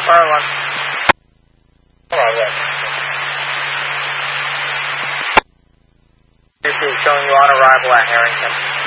Berlin. Hello, yes. This is showing you on arrival at Harrington.